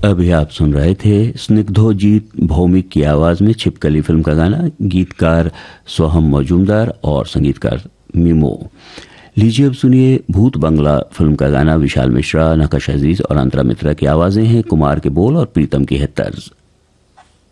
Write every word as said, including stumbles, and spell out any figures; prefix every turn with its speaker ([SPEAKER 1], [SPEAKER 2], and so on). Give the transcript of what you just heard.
[SPEAKER 1] अभी आप सुन रहे थे स्निग्धोजीत भौमिक की आवाज में छिपकली फिल्म का गाना, गीतकार सोहम मजूमदार और संगीतकार मीमो। लीजिए अब सुनिए भूत बंगला फिल्म का गाना, विशाल मिश्रा, नकश अजीज और अंतरा मित्रा की आवाजें हैं, कुमार के बोल और प्रीतम की है तर्ज।